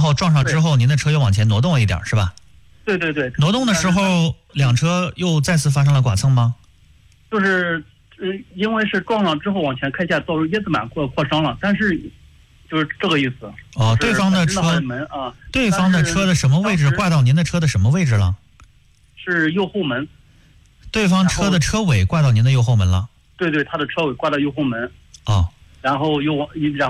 后撞上之后，您的车又往前挪动了一点，是吧？ 对对对。 挪动的时候，两车又再次发生了剐蹭吗？ 就是因为是撞上之后往前开下，造成叶子板扩伤了，但是就是这个意思。 哦，对方的车门啊， 对方的车的什么位置挂到您的车的什么位置了？ 是右后门。 对方车的车尾挂到您的右后门了？ 对对，他的车尾挂到右后门。 哦。 然后又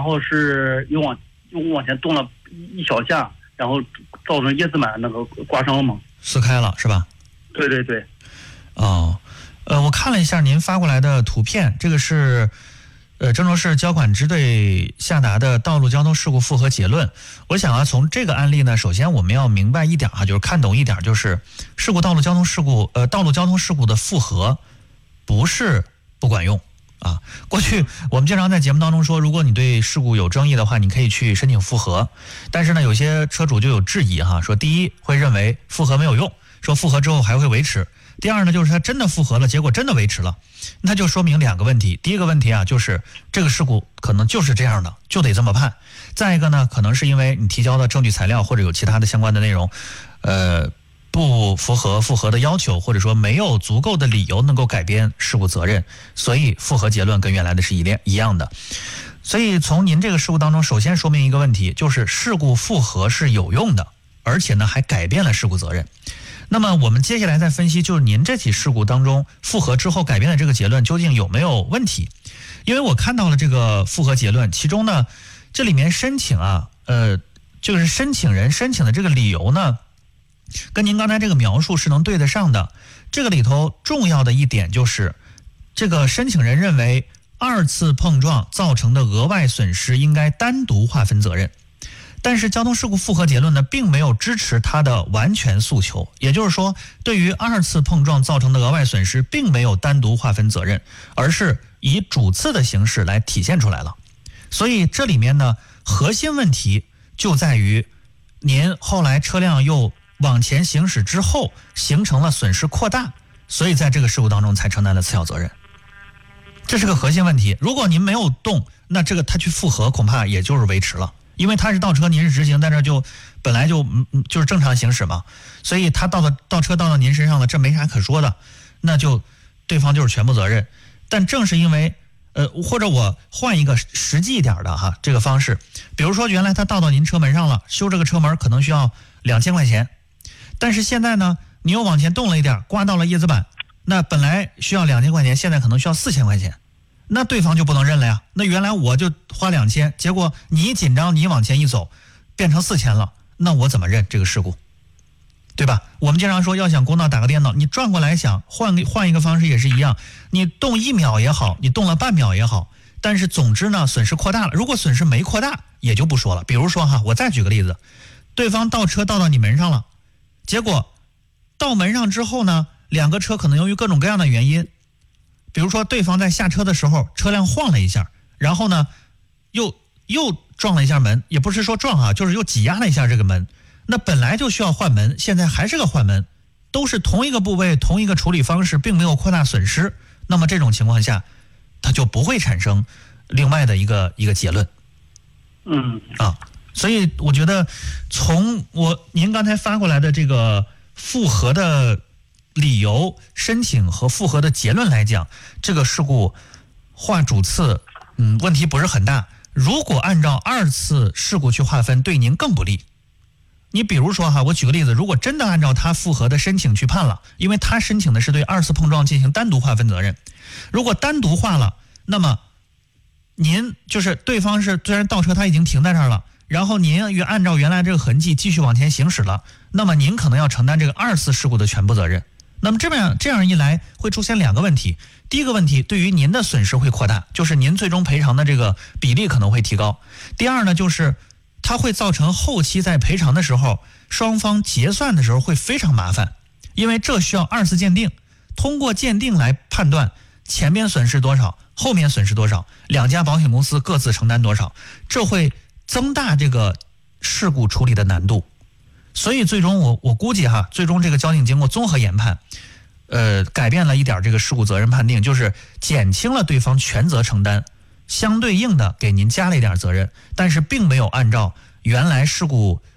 往前动了一小下，然后造成叶子板那个刮伤了嘛， 撕开了是吧？ 对对对。 哦，我看了一下您发过来的图片，这个是郑州市交管支队下达的道路交通事故复核结论。我想从这个案例呢，首先我们要明白一点就是看懂一点，就是道路交通事故的复核不是不管用啊。过去我们经常在节目当中说，如果你对事故有争议的话，你可以去申请复核。但是呢，有些车主就有质疑说第一会认为复核没有用，说复核之后还会维持。第二呢，就是他真的复核了，结果真的维持了，那就说明两个问题。第一个问题就是这个事故可能就是这样的，就得这么判。再一个呢，可能是因为你提交的证据材料或者有其他的相关的内容，不符合复核的要求，或者说没有足够的理由能够改变事故责任，所以复核结论跟原来的是一样的。所以从您这个事故当中，首先说明一个问题，就是事故复核是有用的，而且呢还改变了事故责任。那么我们接下来再分析，就是您这起事故当中复核之后改变的这个结论究竟有没有问题？因为我看到了这个复核结论，其中呢这里面申请就是申请人申请的这个理由呢，跟您刚才这个描述是能对得上的。这个里头重要的一点就是，这个申请人认为二次碰撞造成的额外损失应该单独划分责任。但是交通事故复核结论呢，并没有支持他的完全诉求，也就是说，对于二次碰撞造成的额外损失，并没有单独划分责任，而是以主次的形式来体现出来了。所以这里面呢，核心问题就在于，您后来车辆又往前行驶之后，形成了损失扩大，所以在这个事故当中才承担了次要责任。这是个核心问题。如果您没有动，那这个他去复核恐怕也就是维持了。因为他是倒车，您是直行，在这就本来就是正常行驶嘛，所以他倒车到您身上了，这没啥可说的，那就对方就是全部责任。但正是因为或者我换一个实际一点的这个方式，比如说原来他倒到您车门上了，修这个车门可能需要2000块钱，但是现在呢你又往前动了一点，刮到了叶子板，那本来需要2000块钱，现在可能需要4000块钱。那对方就不能认了呀，那原来我就花2000，结果你一紧张，你往前一走变成4000了，那我怎么认这个事故，对吧？我们经常说要想公道打个电脑，你转过来想，换一个方式也是一样，你动1秒也好，你动了半秒也好，但是总之呢损失扩大了。如果损失没扩大也就不说了。比如说我再举个例子，对方倒车倒到你门上了，结果到门上之后呢，两个车可能由于各种各样的原因，比如说对方在下车的时候车辆晃了一下，然后呢又撞了一下门，也不是说撞就是又挤压了一下这个门，那本来就需要换门，现在还是个换门，都是同一个部位同一个处理方式，并没有扩大损失，那么这种情况下它就不会产生另外的一个结论。所以我觉得从您刚才发过来的这个复核的理由、申请和复核的结论来讲，这个事故划主次问题不是很大。如果按照二次事故去划分，对您更不利。你比如说我举个例子，如果真的按照他复核的申请去判了，因为他申请的是对二次碰撞进行单独划分责任，如果单独划了，那么您就是对方是虽然倒车他已经停在这儿了，然后您按照原来这个痕迹继续往前行驶了，那么您可能要承担这个二次事故的全部责任。那么这样一来会出现2个问题。第一个问题，对于您的损失会扩大，就是您最终赔偿的这个比例可能会提高。第二呢，就是它会造成后期在赔偿的时候，双方结算的时候会非常麻烦，因为这需要2次鉴定，通过鉴定来判断前边损失多少，后面损失多少，两家保险公司各自承担多少，这会增大这个事故处理的难度。所以最终我估计最终这个交警经过综合研判，改变了一点这个事故责任判定，就是减轻了对方全责承担，相对应的给您加了一点责任，但是并没有按照原来事故